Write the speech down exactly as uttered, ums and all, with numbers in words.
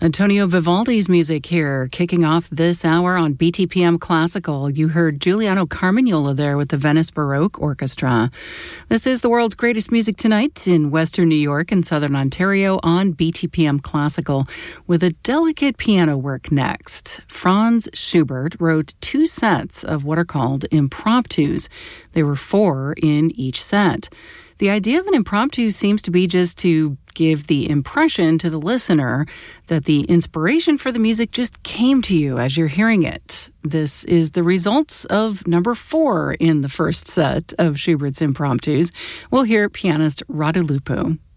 Antonio Vivaldi's music here, kicking off this hour on B T P M Classical. You heard Giuliano Carmagnola there with the Venice Baroque Orchestra. This is the world's greatest music tonight in Western New York and Southern Ontario on B T P M Classical, with a delicate piano work next. Franz Schubert wrote two sets of what are called impromptus. There were four in each set. The idea of an impromptu seems to be just to give the impression to the listener that the inspiration for the music just came to you as you're hearing it. This is the results of number four in the first set of Schubert's impromptus. We'll hear pianist Radu Lupu.